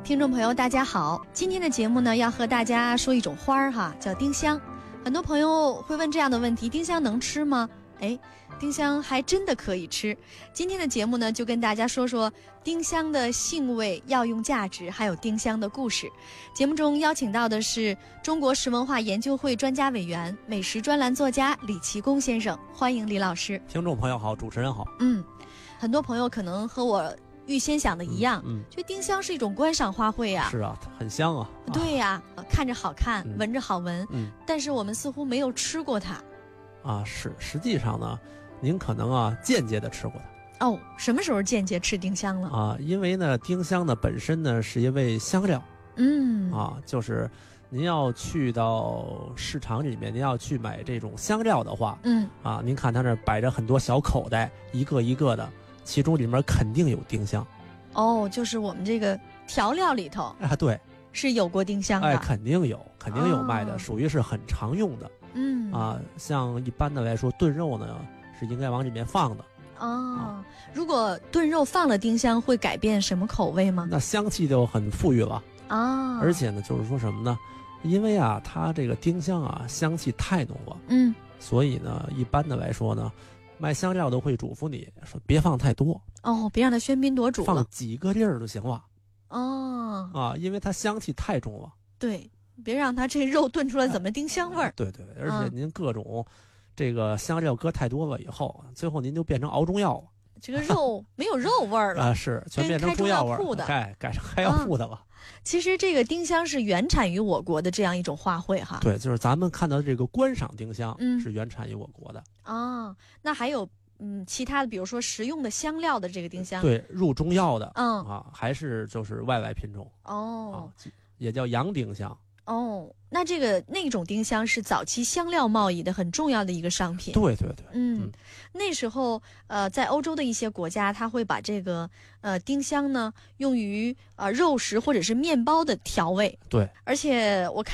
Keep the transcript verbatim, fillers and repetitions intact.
听众朋友大家好，今天的节目呢要和大家说一种花儿哈，叫丁香。很多朋友会问这样的问题，丁香能吃吗？哎，丁香还真的可以吃。今天的节目呢就跟大家说说丁香的性味、药用价值，还有丁香的故事。节目中邀请到的是中国食文化研究会专家委员、美食专栏作家李奇功先生，欢迎李老师。 听众朋友好，主持人好。 嗯，很多朋友可能和我预先想的一样， 嗯， 觉得丁香是一种观赏花卉呀。 是啊，很香啊。 对呀、啊，看着好看， 嗯、 闻着好闻， 嗯， 但是我们似乎没有吃过它。 啊，是，实际上呢，您可能啊间接的吃过它。 哦，什么时候间接吃丁香了？ 啊，因为呢，丁香呢本身呢是一味香料。 嗯， 啊，就是您要去到市场里面，您要去买这种香料的话， 嗯， 啊，您看它那摆着很多小口袋，一个一个的。其中里面肯定有丁香。 哦，就是我们这个调料里头啊，对， 是有过丁香的。 哎，肯定有，肯定有卖的， 哦、 属于是很常用的。 嗯啊，像一般的来说，炖肉呢是应该往里面放的。 哦、 啊， 如果炖肉放了丁香，会改变什么口味吗？ 那香气就很富裕了啊。 而且呢，就是说什么呢？因为啊，它这个丁香啊，香气太浓了。 嗯， 所以呢，一般的来说呢。卖香料都会嘱咐你说别放太多哦，别让它喧宾夺主了， 放几个粒儿就行了。 哦啊，因为它香气太重了。 对，别让它这肉炖出来怎么丁香味儿、哎。 对对，而且您各种这个香料搁太多了以后，嗯、最后您就变成熬中药了。 这个肉没有肉味儿了啊，是全变成中药味儿，改改成开药铺的了。 啊、其实这个丁香是原产于我国的这样一种花卉哈。 对，就是咱们看到的这个观赏丁香， 嗯， 是原产于我国的。 啊，那还有嗯其他的，比如说食用的香料的这个丁香， 对，入中药的， 嗯啊，还是就是外来品种哦、 啊，也叫洋丁香。 哦，那这个那种丁香是早期香料贸易的很重要的一个商品。 对对对， 嗯， 嗯那时候呃，在欧洲的一些国家，他会把这个呃丁香呢用于呃肉食或者是面包的调味。 对， 而且我看。